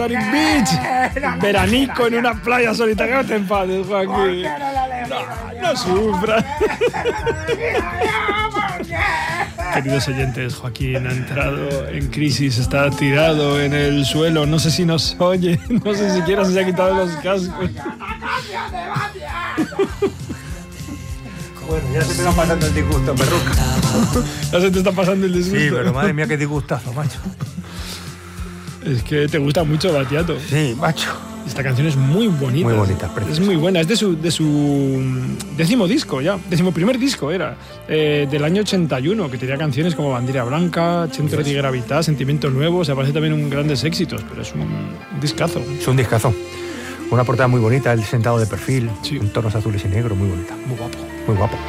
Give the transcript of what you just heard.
Titanic Beach. Veranico en una playa solitaria. No te enfades, Joaquín. No sufras. Queridos oyentes, Joaquín ha entrado en crisis, está tirado en el suelo, no sé si nos oye, no sé siquiera si se ha quitado los cascos. Bueno, ya se me va pasando el disgusto, perruca. Ya se te está pasando el disgusto. Sí, pero madre mía, qué disgustazo, macho. Es que te gusta mucho Battiato. Sí, macho. Esta canción es muy bonita. Muy bonita, preciosa. Es muy buena, es de su 10º disco ya, 11º disco era, del año 81, que tenía canciones como Bandera Blanca, Centro di Gravità, Sentimiento Nuevo, o sea, parece también un grandes éxitos, pero es un discazo. Es un discazo. Una portada muy bonita, él sentado de perfil, sí, en tonos azules y negros, muy bonita. Muy guapo. Muy guapo.